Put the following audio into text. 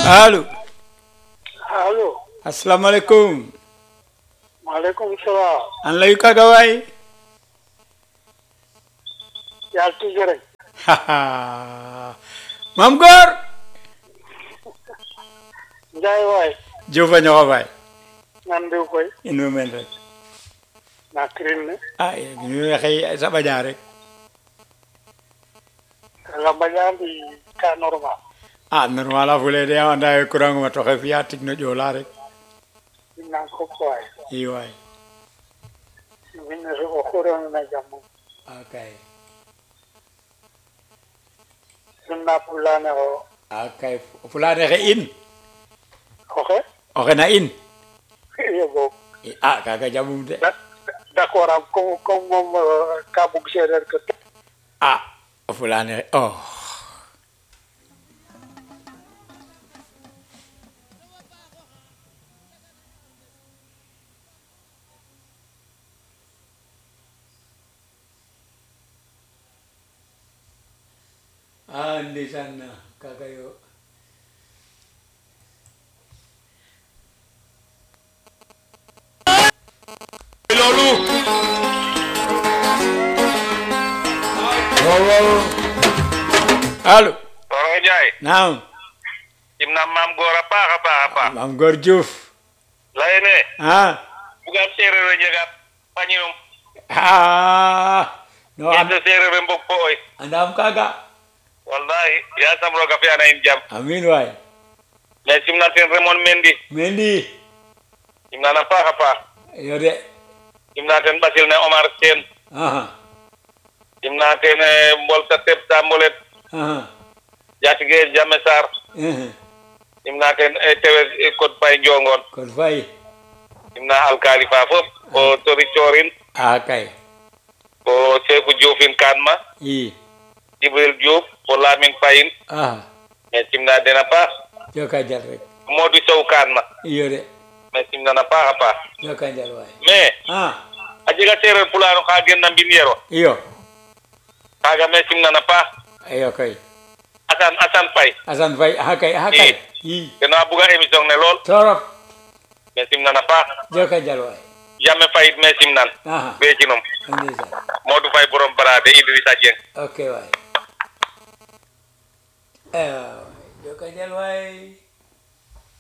allo. allo. asalaamaaleykum. maaleykum salaam. an layu kaga waay. yaa tuuti rek. Mam Góor. Njaay waay. Juufa ñoxo waay. nan diw koy. in way meen rek. na kirin ne. ñu xey sa baja rek. la bañaan di ka normal. normal a fule de anda courant ma toxe fiya tig no ƴola rek. nan ko waay. i waay. min ne o xuroon na jàmm. akay. sunna pulane o. akay fulane xe in. oxe. oxe na in. iyo boog. kaga jamum de. d'accord am comme moom ka bug seereer ke. fulane ndeysaan kaga yo loolu allo. Toro Njaay. naam. Imna Maam Góor a paax a paax a paax. Maam Góor Diouf. layene. Bugam seereer o jega pañinum. no ñette seereer o mbog po oy. andam kaga. wallahi yasam roga fi'ana in jam. amin waay. mais simna ten Raymond Mendy. simnana paax a paax. yo de. simna ten ɓasil ne Omar Sène. simna ten Mbolta Tepta Mbolet. Jatige Jame Sarr. simna ten Tewes Code Faye Njongon. Code Faye. simna alkali fa fop o Tori Corin. kay. o Sekou Dioufin Kanma. i. Jibril Diouf o Lamine Fayin. mais simna dena paax. joka jal rek. Modou Sow Kanma. iyo de. mais simnana paax a paax. joka jal waay. mais a jega seereer pulaar oxa genna mbin yero. iyo. kaga mais simnana paax. iyo kay. Assane Faye. Assane Faye kay kay. i. tena buga émission ne lool. torop. mais simnana paax. joka jal waay. Jame Faye mais simnan. beecinum. ndeysaan. Modou Faye borom Barade Idrissa Dieng. ok waay. joka jal waay.